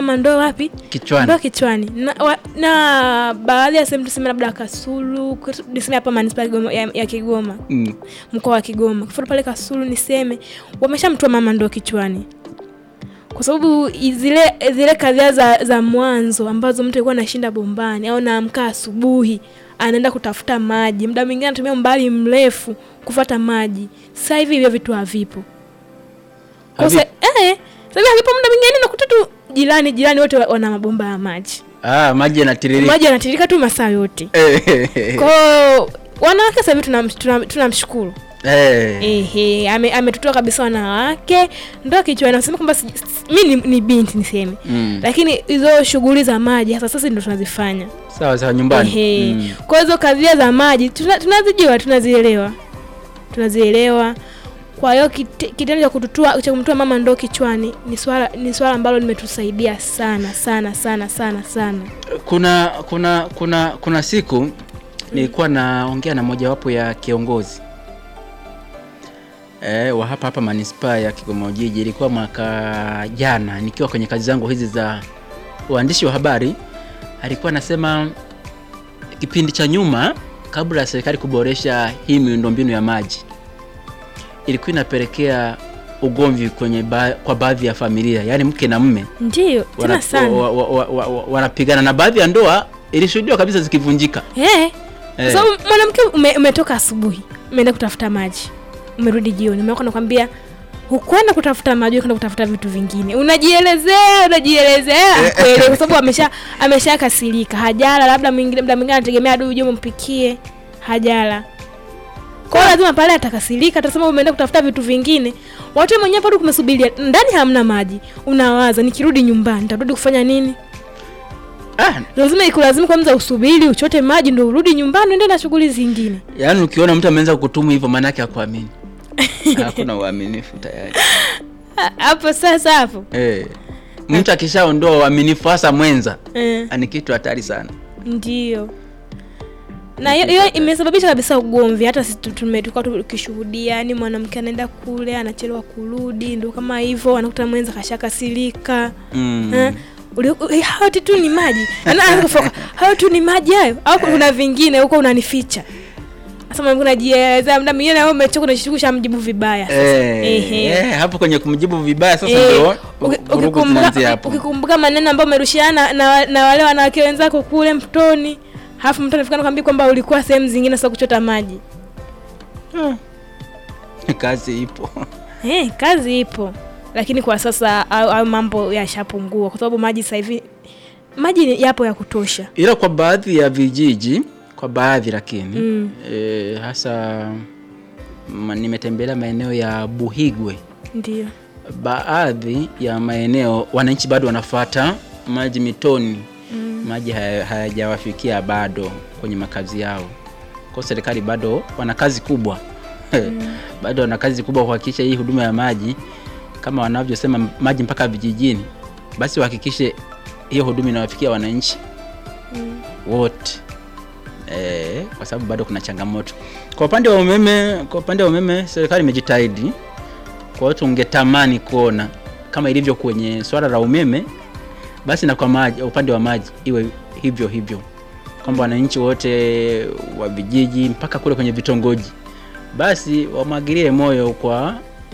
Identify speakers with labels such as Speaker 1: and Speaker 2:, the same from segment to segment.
Speaker 1: mama ndoo wapi?
Speaker 2: Kichwani.
Speaker 1: Ndoo kichwani. Na baadhi ya sehemu tuseme labda Kasulu, niseme hapa manispaa ya Kigoma. Mkoa wa Kigoma. Kwa pale Kasulu niseme wameshamtoa mama ndoo kichwani. Kwa sababu zile kadhia za mwanzo ambazo mtu alikuwa anashinda bombani au naamka asubuhi anaenda kutafuta maji, muda mwingine anatumia umbali mrefu kufuata maji. Sasa hivi hivyo vitu havipo. Sasa sasa havipo, muda mwingine unakuta tu jirani wote wana mabomba ya maji.
Speaker 2: Maji yanatiririka.
Speaker 1: Maji yanatiririka tu masaa yote. Kwa wanawake sasa hivi tunamshukuru. Ametutoa kabisa wanawake ndio kichwa. Anasema kwamba mimi ni binti niseme. Lakini hizo shughuli za maji sasa ndio tunazifanya.
Speaker 2: Sawa nyumbani.
Speaker 1: Kwa hizo kadhia za maji tunazijua, tunazielewa. Kwa hiyo kitendo cha kumtoa mama ndoo kichwani ni swala ambalo limetusaidia sana.
Speaker 2: Kuna siku nilikuwa naongea na mojawapo ya kiongozi wa hapa manispaa ya Kigoma Ujiji. Ilikuwa mwaka jana nikiwa kwenye kazi zangu hizi za uandishi wa habari. Alikuwa anasema kipindi cha nyuma kabla ya serikali kuboresha hii miundombinu ya maji ilikuwa inapelekea ugomvi kwa baadhi ya familia, yani mke na mume.
Speaker 1: Ndio, tena sana.
Speaker 2: Wanapigana na baadhi ya ndoa ilishuhudiwa kabisa zikivunjika.
Speaker 1: So mwanamke umetoka asubuhi, umeenda kutafuta maji. Umerudi jioni, umeona nakwambia hukwenda kutafuta maji, kwenda kutafuta vitu vingine. Unajielezea kweli kwa sababu ameshakasirika. Hajala, labda mwingine anategemea adui uje umpikie, hajala. Kwa lazima pale atakasirika, atasema umeenda kutafuta vitu vingine. Watu mwenyewe bado kumesubiria, ndani hamna maji. Unawaza nikirudi nyumbani nitarudi kufanya nini? Lazima kwanza usubiri uchote maji ndio urudi nyumbani uende na shughuli zingine.
Speaker 2: Yaani ukiona mtu ameanza kukutumu hivyo maana yake hakuamini. Hakuna uaminifu tayari. Hapo. Mtu akishaondoa uaminifu hasa mwenza, ni kitu hatari sana.
Speaker 1: Ndio. Na hiyo imesababisha kabisa ugomvi. Hata sisi tumetoka tukishuhudia, yani mwanamke anaenda kule anachelewa kurudi, ndio kama hivyo anakuta mwenza kashakasirika. Hao tu ni maji. Anaanza kufoka. Hao tu ni maji hayo au kuna vingine huko unanificha. Sasa mimi unajieleza muda mwingine wewe umechoka unashtukusha mjibu vibaya sasa.
Speaker 2: Hapo kwenye kumjibu vibaya sasa ndio ukikumbuka hapo.
Speaker 1: Ukikumbuka maneno ambayo umerushiana na wale wanawake wenzako kule mtoni, halafu mtu anafikana kwambia kwamba ulikuwa sehemu zingine sasa kuchota maji.
Speaker 2: Kazi ipo.
Speaker 1: Kazi ipo. Lakini kwa sasa au mambo yashapungua kwa sababu maji sasa hivi maji yapo ya kutosha.
Speaker 2: Ila kwa baadhi ya vijiji, kwa baadhi lakini hasa nimetembelea maeneo ya Buhigwe.
Speaker 1: Ndio.
Speaker 2: Baadhi ya maeneo wananchi bado wanafuata maji mitoni. Maji hayajawafikia bado kwenye makazi yao. Kwa serikali bado wana kazi kubwa. Bado wana kazi kubwa kuhakikisha hii huduma ya maji kama wanavyosema maji mpaka vijijini, basi wahakikishe hiyo huduma inawafikia wananchi wote. Kwa sababu bado kuna changamoto. Kwa upande wa umeme serikali imejitahidi. Kwa hiyo tungetamani kuona kama ilivyo kwenye swala la umeme, basi na kwa maji, upande wa maji iwe hivyo. Kwamba wananchi wote wa vijiji mpaka kule kwenye vitongoji basi wamwagilie moyo kwa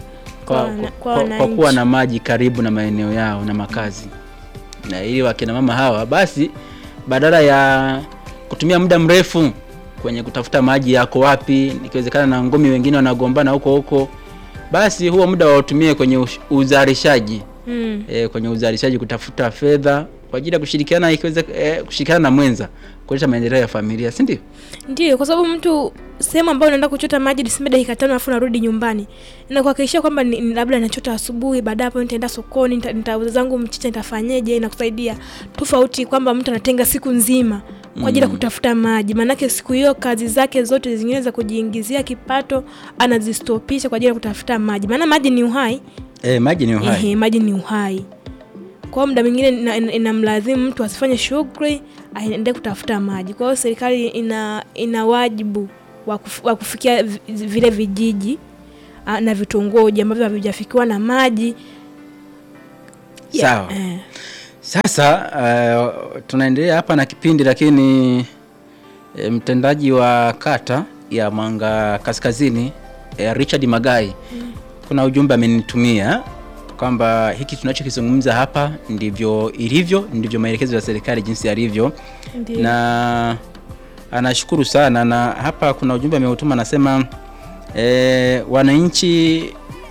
Speaker 2: kuwa na maji karibu na maeneo yao na makazi. Na ili wakina mama hawa basi badala ya kutumia muda mrefu kwenye kutafuta maji yako wapi, ikiwezekana na ngome wengine wanagombana huko, basi huo muda watumie kwenye uzalishaji. Kwenye uzalishaji kutafuta fedha kwa ajili ya kushirikiana, kushirikiana na mwenza kuleta maendeleo ya familia, si ndio?
Speaker 1: Ndio, kwa sababu mtu sehemu ambayo unaenda kuchota maji niseme dakika 5 alafu narudi nyumbani, na kuhakikisha kwamba labda nachota asubuhi, baada hapo nitaenda sokoni, nitauza zangu mchicha, nitafanyaje, inakusaidia. Tofauti kwamba mtu anatenga siku nzima kwa ajili ya kutafuta maji, maana yake siku hiyo kazi zake zote zingine za kujiingizia kipato anazistopisha kwa ajili ya kutafuta maji, maana maji ni uhai.
Speaker 2: Maji ni uhai.
Speaker 1: Maji ni uhai. Kwa muda mwingine inamlazimu mtu asifanye shughuli, aende kutafuta maji. Kwa hiyo serikali ina wajibu wa kufikia vile vijiji na vitongoji ambavyo havijafikiwa na maji.
Speaker 2: Sawa. Sasa tunaendelea hapa na kipindi, lakini mtendaji wa kata ya Mwanga Kaskazini Richard Magai kuna ujumbe amenitumia kwamba hiki tunachokizungumza hapa ndivyo ilivyo, ndivyo maelekezo ya serikali jinsi yalivyo. Na anashukuru sana, na hapa kuna ujumbe ameutuma, anasema wananchi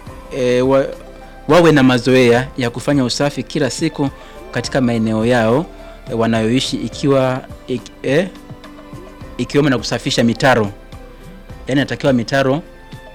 Speaker 2: wawe na mazoea ya kufanya usafi kila siku katika maeneo yao wanayoishi, ikiwemo na kusafisha mitaro. Yaani natakiwa mitaro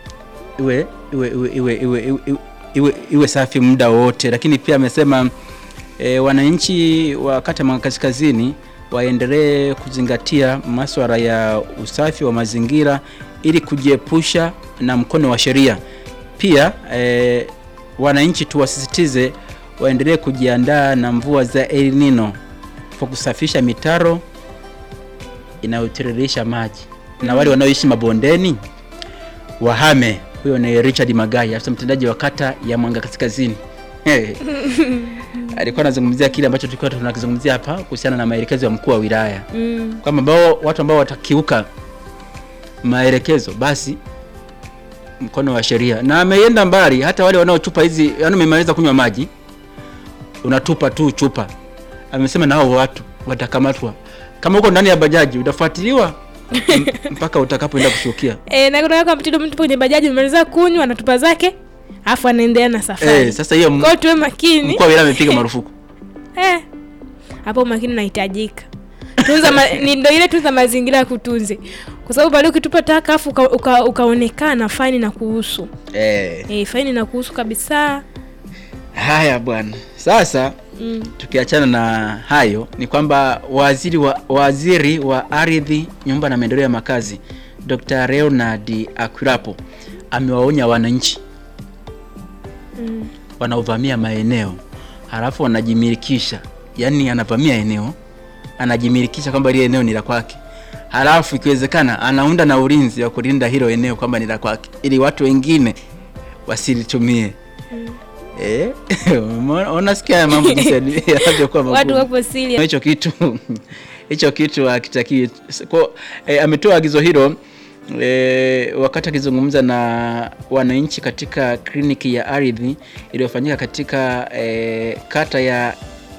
Speaker 2: iwe safi muda wote. Lakini pia amesema wananchi wa kata Mwanga Kaskazini waendelee kuzingatia masuala ya usafi wa mazingira ili kujiepusha na mkono wa sheria. Pia wananchi tuwasisitize waendelee kujiandaa na mvua za El Nino kwa kusafisha mitaro inayotiririsha maji. Na wale wanaoishi mabondeni wahame. Huyo ni Richard Magai, afisa mtendaji wa kata ya Mwanga Kaskazini. Alikuwa anazungumzia kile ambacho tulikuwa tunakizungumzia hapa kuhusiana na maelekezo ya mkuu wa wilaya. Kwamba watu ambao watakiuka maelekezo basi mkono wa sheria. Na ameenda mbali, hata wale wanaochupa hizi, yaani umemaliza kunywa maji unatupa tu chupa, amesema nao watu watakamatwa. Kama uko ndani ya bajaji utafuatiliwa mpaka utakapoenda kushukia.
Speaker 1: Na kuna kama mtu kwenye bajaji umemaliza kunywa anatupa zake afu anaendelea na safari.
Speaker 2: Sasa hiyo
Speaker 1: kwa tuwe makini.
Speaker 2: Mkuu wa wilaya amepiga marufuku.
Speaker 1: Hapo makini unahitajika. Ndio ile tunza mazingira kutunze. Kwa sababu bado ukitupa taka afu ukaonekana faini na kuhusu. Faini na kuhusu kabisa.
Speaker 2: Haya bwana. Sasa tukiachana na hayo ni kwamba waziri wa ardhi, nyumba na maendeleo ya makazi Dr. Leonard Akwilapo amewaonya wananchi wanaovamia maeneo halafu wanajimilikisha. Yaani anavamia eneo, anajimilikisha kwamba ile eneo ni la kwake. Halafu ikiwezekana anaunda na ulinzi wa kulinda hilo eneo kwamba ni la kwake ili watu wengine wasilitumie. Unasikia mambo jinsi yanavyokuwa magumu.
Speaker 1: Watu wapo serious.
Speaker 2: Hicho kitu hakitakiwi. Kwa ametoa agizo hilo wakati akizungumza na wananchi katika kliniki ya ardhi iliyofanyika katika kata ya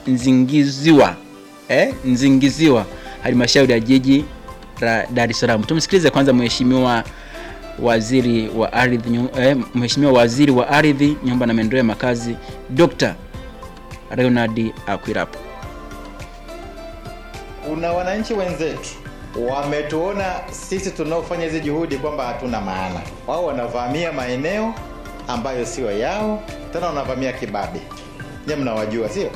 Speaker 2: Nzingiziwa halmashauri ya jiji la Dar es Salaam. Tumsikilize kwanza Mheshimiwa Waziri wa Ardhi, Nyumba na Maendeleo ya Makazi Dr. Leonard Akwilapo.
Speaker 3: Kuna wananchi wenzetu wametuona sisi tunaofanya hizo juhudi kwamba hatuna maana. Wao wanavamia maeneo ambayo sio yao, tena wanavamia kibabe. Nyinyi mnawajua, sio?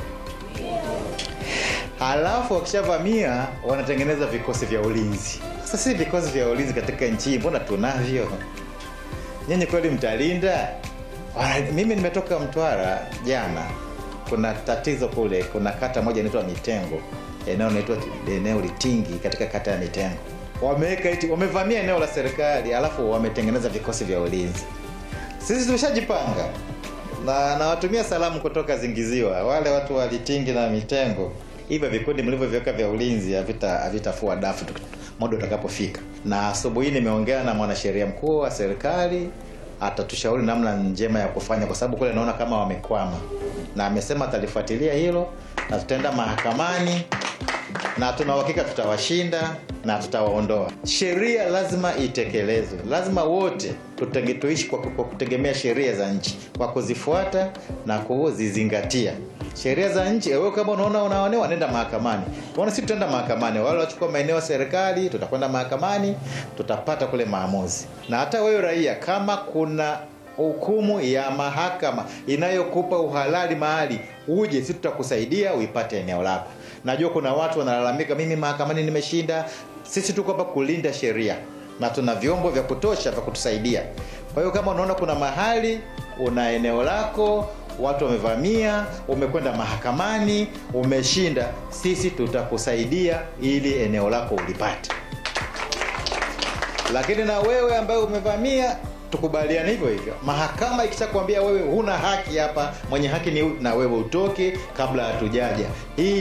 Speaker 3: Halafu wakishavamia wanatengeneza vikosi vya ulinzi. Sasa si vikosi vya ulinzi katika nchi mbona tunavyo? Nyinyi kweli mtalinda? Mimi nimetoka Mtwara jana. Kuna tatizo kule, kuna kata moja inaitwa Mitengo. Eneo inaitwa eneo Litingi katika kata ya Mitengo. Wamevamia eneo la serikali, alafu wametengeneza vikosi vya ulinzi. Sisi tumeshajipanga. Na watumia salamu kutoka Zingiziwa, wale watu wa Litingi na Mitengo. Hivyo vikundi mlivyoviweka vya ulinzi havitafua dafu muda utakapofika. Na asubuhi nimeongea na mwanasheria mkuu wa serikali, atatushauri namna njema ya kufanya kwa sababu kule naona kama wamekwama. Na amesema atalifuatilia hilo na tutaenda mahakamani na tuna uhakika tutawashinda na tutawaondoa. Sheria lazima itekelezwe. Lazima wote tuishi kwa kutegemea sheria za nchi, kwa kuzifuata na kuzizingatia. Sheria za nchi, wewe kama unaona unaonewa nenda mahakamani. Tuone sisi tutaenda mahakamani. Wale wachukua maeneo ya serikali, tutakwenda mahakamani, tutapata kule maamuzi. Na hata wewe raia kama kuna hukumu ya mahakama inayokupa uhalali mahali, uje sisi tutakusaidia uipate eneo lako. Najua kuna watu wanalalamika mimi mahakamani nimeshinda. Sisi tuko hapa kulinda sheria na tuna vyombo vya kutosha vya kutusaidia. Kwa hiyo kama unaona kuna mahali una eneo lako watu wamevamia, umekwenda mahakamani, umeshinda, sisi tutakusaidia ili eneo lako ulipate. Lakini na wewe ambaye umevamia, tukubaliane hivyo hivyo. Mahakama ikishakwambia wewe huna haki hapa, mwenye haki ni na wewe utoke kabla hatujaja. Hii